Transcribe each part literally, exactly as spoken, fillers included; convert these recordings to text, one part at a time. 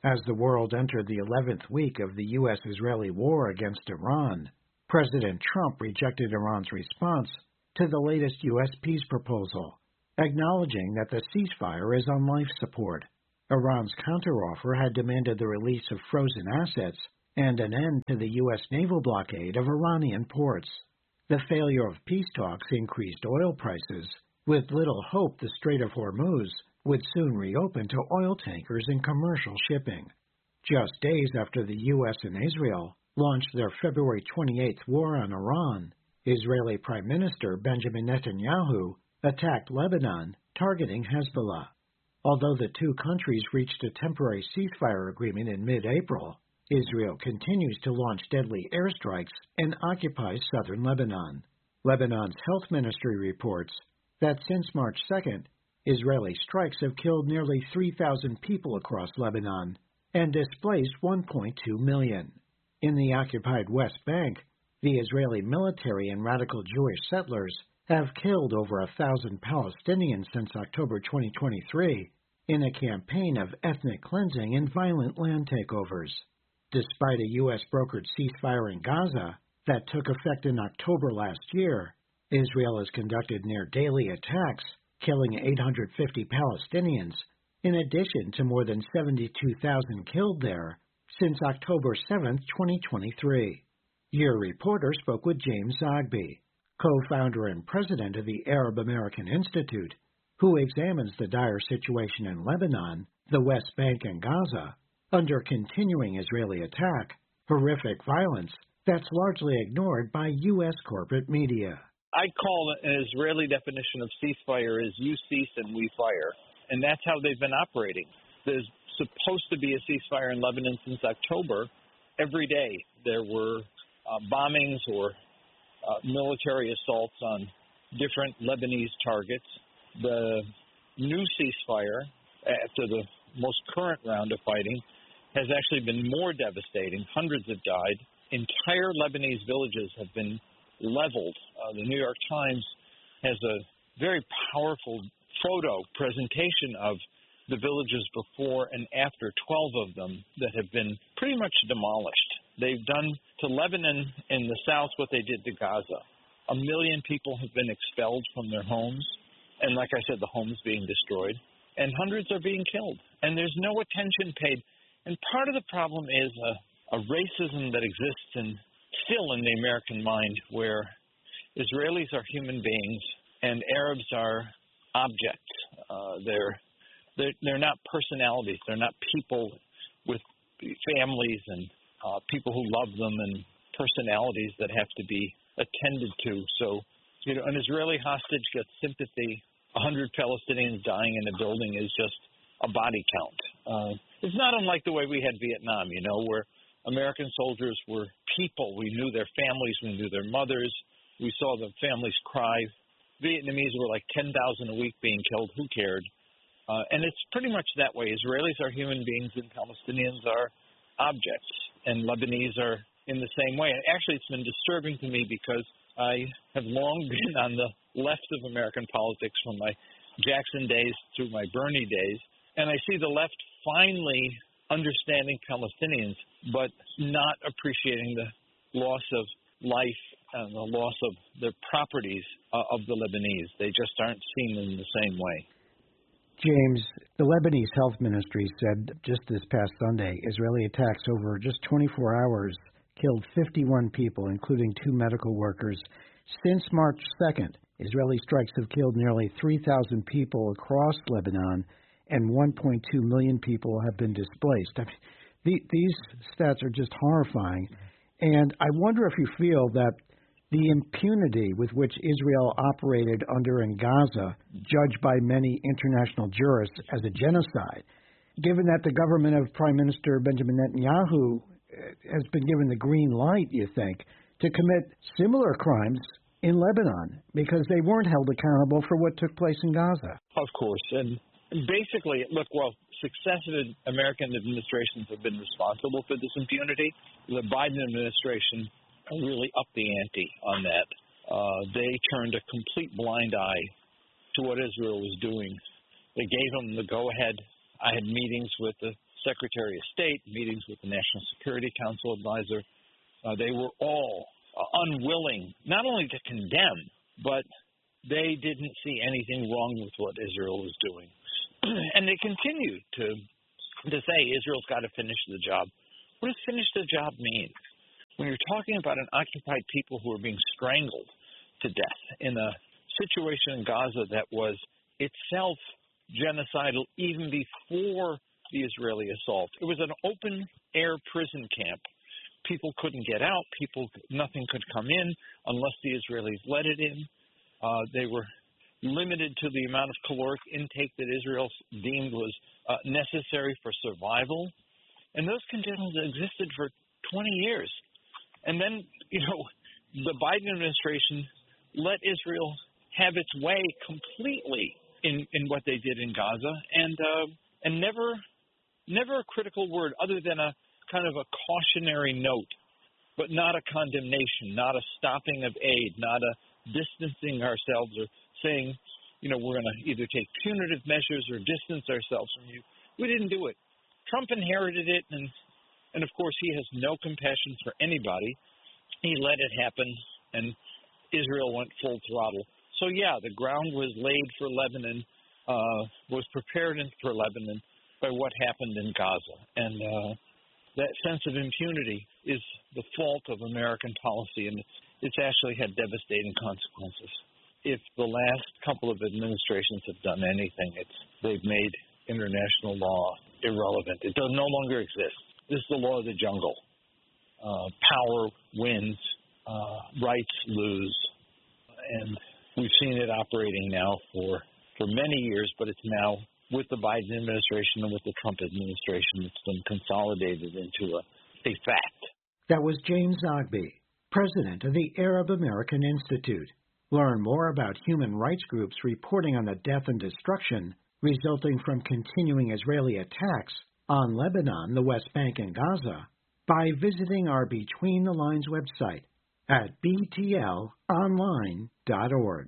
As the world entered the eleventh week of the U S Israeli war against Iran, President Trump rejected Iran's response to the latest U S peace proposal, acknowledging that the ceasefire is on life support. Iran's counteroffer had demanded the release of frozen assets and an end to the U S naval blockade of Iranian ports. The failure of peace talks increased oil prices, with little hope the Strait of Hormuz would soon reopen to oil tankers and commercial shipping. Just days after the U S and Israel launched their February twenty-eighth war on Iran, Israeli Prime Minister Benjamin Netanyahu attacked Lebanon, targeting Hezbollah. Although the two countries reached a temporary ceasefire agreement in mid-April, Israel continues to launch deadly airstrikes and occupies southern Lebanon. Lebanon's health ministry reports that since March second, Israeli strikes have killed nearly three thousand people across Lebanon and displaced one point two million. In the occupied West Bank, the Israeli military and radical Jewish settlers have killed over a thousand Palestinians since October twenty twenty-three in a campaign of ethnic cleansing and violent land takeovers. Despite a U S-brokered ceasefire in Gaza that took effect in October last year, Israel has conducted near-daily attacks, killing eight hundred fifty Palestinians, in addition to more than seventy-two thousand killed there since October seventh, twenty twenty-three. Your reporter spoke with James Zogby, co-founder and president of the Arab American Institute, who examines the dire situation in Lebanon, the West Bank, and Gaza under continuing Israeli attack, horrific violence that's largely ignored by U S corporate media. I call an Israeli definition of ceasefire is you cease and we fire, and that's how they've been operating. There's supposed to be a ceasefire in Lebanon since October. Every day there were uh, bombings or uh, military assaults on different Lebanese targets. The new ceasefire, after the most current round of fighting, has actually been more devastating. Hundreds have died. Entire Lebanese villages have been leveled. Uh, the New York Times has a very powerful photo presentation of the villages before and after, twelve of them, that have been pretty much demolished. They've done to Lebanon in the south what they did to Gaza. A million people have been expelled from their homes, and like I said, the homes being destroyed, and hundreds are being killed, and there's no attention paid. And part of the problem is a, a racism that exists in, still in the American mind, where Israelis are human beings and Arabs are objects. Uh, they're, they're they're not personalities. They're not people with families and uh, people who love them and personalities that have to be attended to. So, you know, an Israeli hostage gets sympathy. A hundred Palestinians dying in a building is just a body count. Uh, it's not unlike the way we had Vietnam, you know, where American soldiers were people. We knew their families. We knew their mothers. We saw the families cry. Vietnamese were like ten thousand a week being killed. Who cared? Uh, and it's pretty much that way. Israelis are human beings and Palestinians are objects. And Lebanese are in the same way. And actually, it's been disturbing to me because I have long been on the left of American politics from my Jackson days through my Bernie days. And I see the left finally understanding Palestinians, but not appreciating the loss of life and the loss of the properties uh, of the Lebanese. They just aren't seen in the same way. James, the Lebanese Health Ministry said just this past Sunday, Israeli attacks over just twenty-four hours killed fifty-one people, including two medical workers. Since March second, Israeli strikes have killed nearly three thousand people across Lebanon, and one point two million people have been displaced. I mean, the, these stats are just horrifying. And I wonder if you feel that the impunity with which Israel operated under in Gaza, judged by many international jurists as a genocide, given that the government of Prime Minister Benjamin Netanyahu has been given the green light, you think, to commit similar crimes in Lebanon because they weren't held accountable for what took place in Gaza? Of course. And basically, look, well, successive American administrations have been responsible for this impunity. The Biden administration really upped the ante on that. Uh, they turned a complete blind eye to what Israel was doing. They gave them the go-ahead. I had meetings with the Secretary of State, meetings with the National Security Council advisor. Uh, they were all uh, unwilling not only to condemn, but they didn't see anything wrong with what Israel was doing. And they continued to, to say Israel's got to finish the job. What does finish the job mean? When you're talking about an occupied people who are being strangled to death in a situation in Gaza that was itself genocidal even before the Israeli assault. It was an open-air prison camp. People couldn't get out. People, nothing could come in unless the Israelis let it in. Uh, they were limited to the amount of caloric intake that Israel deemed was uh, necessary for survival. And those conditions existed for twenty years. And then, you know, the Biden administration let Israel have its way completely in, in what they did in Gaza, and uh, and never never a critical word other than a kind of a cautionary note, but not a condemnation, not a stopping of aid, not a distancing ourselves or saying, you know, we're going to either take punitive measures or distance ourselves from you. We didn't do it. Trump inherited it, and and of course he has no compassion for anybody. He let it happen, and Israel went full throttle. So yeah, the ground was laid for Lebanon, uh, was prepared for Lebanon by what happened in Gaza, and uh, that sense of impunity is the fault of American policy, and it's, it's actually had devastating consequences. If the last couple of administrations have done anything, it's they've made international law irrelevant. It does no longer exist. This is the law of the jungle. Uh, power wins, uh, rights lose, and we've seen it operating now for, for many years, but it's now, with the Biden administration and with the Trump administration, it's been consolidated into a, a fact. That was James Zogby, president of the Arab American Institute. Learn more about human rights groups reporting on the death and destruction resulting from continuing Israeli attacks on Lebanon, the West Bank, and Gaza by visiting our Between the Lines website at b t l online dot org.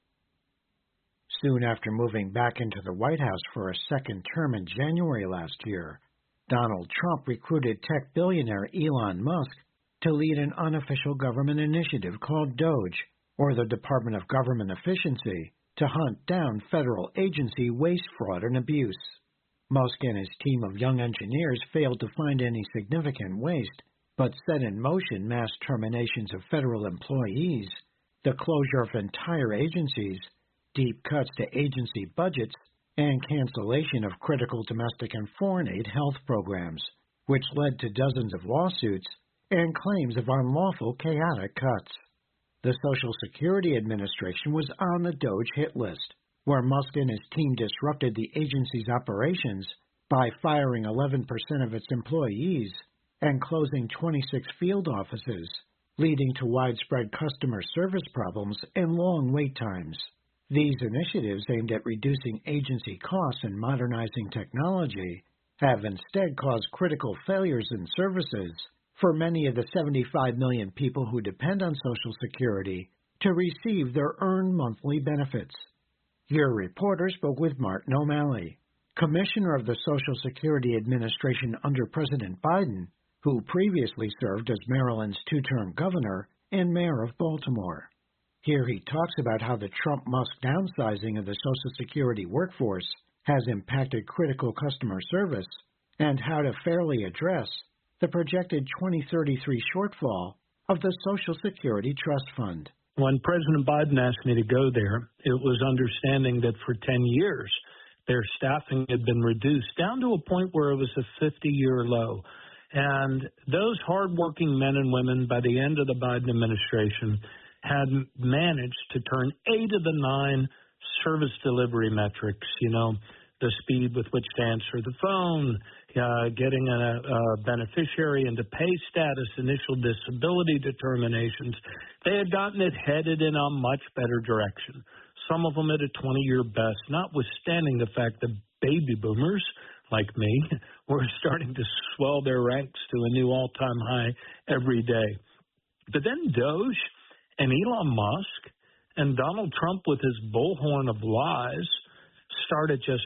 Soon after moving back into the White House for a second term in January last year, Donald Trump recruited tech billionaire Elon Musk to lead an unofficial government initiative called DOGE, or the Department of Government Efficiency, to hunt down federal agency waste, fraud, and abuse. Musk and his team of young engineers failed to find any significant waste, but set in motion mass terminations of federal employees, the closure of entire agencies, deep cuts to agency budgets, and cancellation of critical domestic and foreign aid health programs, which led to dozens of lawsuits and claims of unlawful, chaotic cuts. The Social Security Administration was on the DOGE hit list, where Musk and his team disrupted the agency's operations by firing eleven percent of its employees and closing twenty-six field offices, leading to widespread customer service problems and long wait times. These initiatives aimed at reducing agency costs and modernizing technology have instead caused critical failures in services for many of the seventy-five million people who depend on Social Security to receive their earned monthly benefits. Your reporter spoke with Martin O'Malley, Commissioner of the Social Security Administration under President Biden, who previously served as Maryland's two-term governor and mayor of Baltimore. Here he talks about how the Trump-Musk downsizing of the Social Security workforce has impacted critical customer service and how to fairly address the projected twenty thirty-three shortfall of the Social Security Trust Fund. When President Biden asked me to go there, it was understanding that for ten years, their staffing had been reduced down to a point where it was a fifty-year low. And those hardworking men and women, by the end of the Biden administration, had managed to turn eight of the nine service delivery metrics, you know, the speed with which to answer the phone, uh, getting a, a beneficiary into pay status, initial disability determinations. They had gotten it headed in a much better direction, some of them at a twenty-year best, notwithstanding the fact that baby boomers like me were starting to swell their ranks to a new all-time high every day. But then DOGE and Elon Musk and Donald Trump with his bullhorn of lies started just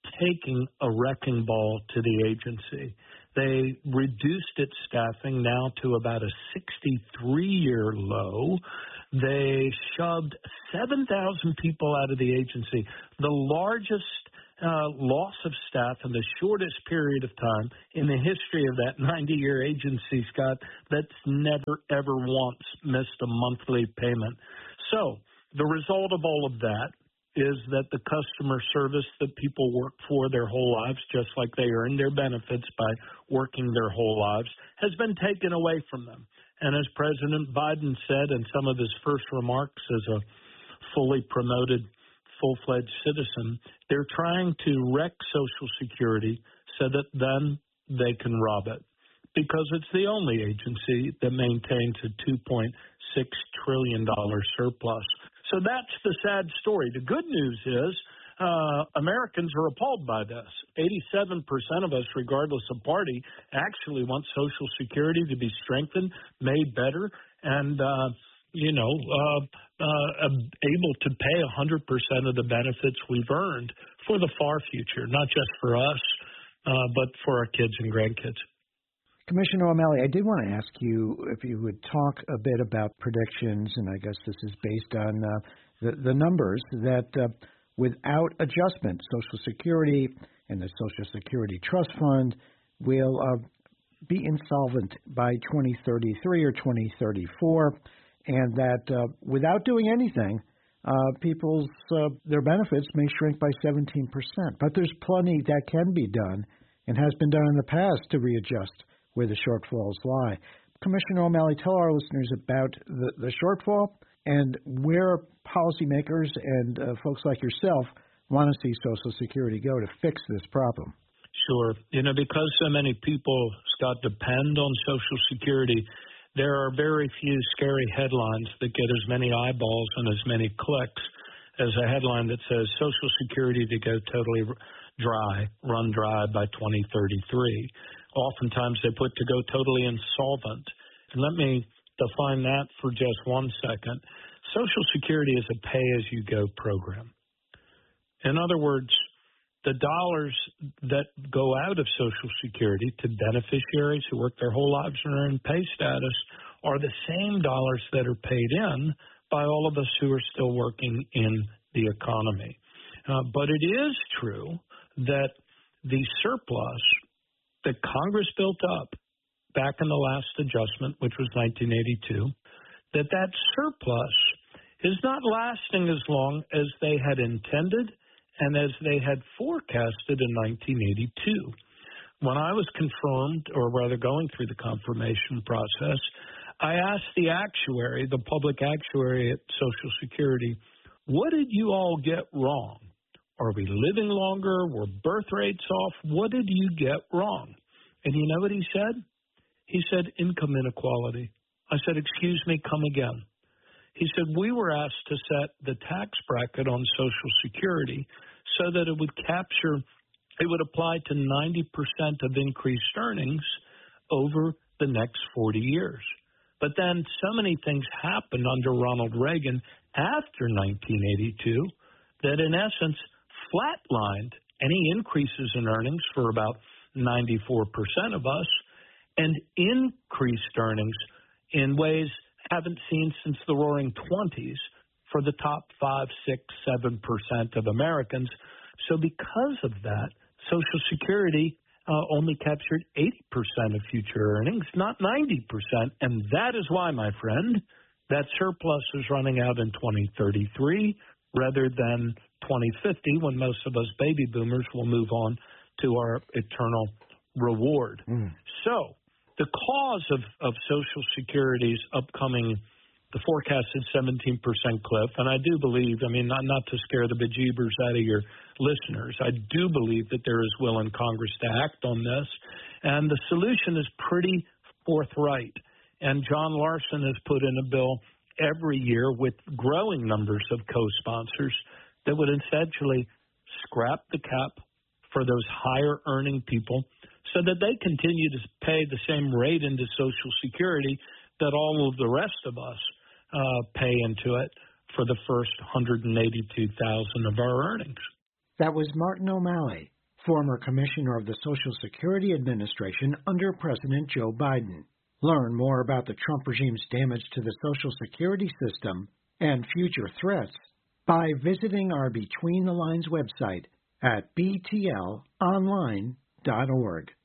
taking a wrecking ball to the agency. They reduced its staffing now to about a sixty-three-year low. They shoved seven thousand people out of the agency, the largest uh, loss of staff in the shortest period of time in the history of that ninety-year agency, Scott, that's never, ever once missed a monthly payment. So the result of all of that is that the customer service that people work for their whole lives, just like they earn their benefits by working their whole lives, has been taken away from them. And as President Biden said in some of his first remarks as a fully promoted, full-fledged citizen, they're trying to wreck Social Security so that then they can rob it, because it's the only agency that maintains a two point six trillion dollars surplus. So that's the sad story. The good news is uh, Americans are appalled by this. eighty-seven percent of us, regardless of party, actually want Social Security to be strengthened, made better, and, uh, you know, uh, uh, able to pay one hundred percent of the benefits we've earned for the far future, not just for us, uh, but for our kids and grandkids. Commissioner O'Malley, I did want to ask you if you would talk a bit about predictions, and I guess this is based on uh, the, the numbers, that uh, without adjustment, Social Security and the Social Security Trust Fund will uh, be insolvent by twenty thirty-three or twenty thirty-four, and that uh, without doing anything, uh, people's uh, their benefits may shrink by seventeen percent. But there's plenty that can be done and has been done in the past to readjust where the shortfalls lie. Commissioner O'Malley, tell our listeners about the, the shortfall and where policymakers and uh, folks like yourself want to see Social Security go to fix this problem. Sure. You know, because so many people, Scott, depend on Social Security, there are very few scary headlines that get as many eyeballs and as many clicks as a headline that says Social Security to go totally dry, run dry by twenty thirty-three. Oftentimes they put to go totally insolvent. And let me define that for just one second. Social Security is a pay-as-you-go program. In other words, the dollars that go out of Social Security to beneficiaries who work their whole lives and are in pay status are the same dollars that are paid in by all of us who are still working in the economy. Uh, but it is true that the surplus that Congress built up back in the last adjustment, which was nineteen eighty-two, that that surplus is not lasting as long as they had intended and as they had forecasted in nineteen eighty-two. When I was confirmed, or rather going through the confirmation process, I asked the actuary, the public actuary at Social Security, what did you all get wrong? Are we living longer? Were birth rates off? What did you get wrong? And you know what he said? He said income inequality. I said, excuse me, come again. He said, we were asked to set the tax bracket on Social Security so that it would capture, it would apply to ninety percent of increased earnings over the next forty years. But then so many things happened under Ronald Reagan after nineteen eighty-two that in essence flatlined any increases in earnings for about ninety-four percent of us and increased earnings in ways haven't seen since the roaring twenties for the top five, six, seven percent of Americans. So because of that, Social Security uh, only captured eighty percent of future earnings, not ninety percent. And that is why, my friend, that surplus is running out in twenty thirty-three rather than twenty fifty, when most of us baby boomers will move on to our eternal reward. Mm. So the cause of, of Social Security's upcoming, the forecasted seventeen percent cliff, and I do believe, I mean, not, not to scare the bejeebers out of your listeners, I do believe that there is will in Congress to act on this, and the solution is pretty forthright. And John Larson has put in a bill every year with growing numbers of co-sponsors that would essentially scrap the cap for those higher earning people so that they continue to pay the same rate into Social Security that all of the rest of us uh, pay into it for the first one hundred eighty-two thousand of our earnings. That was Martin O'Malley, former commissioner of the Social Security Administration under President Joe Biden. Learn more about the Trump regime's damage to the Social Security system and future threats by visiting our Between the Lines website at b t l online dot org.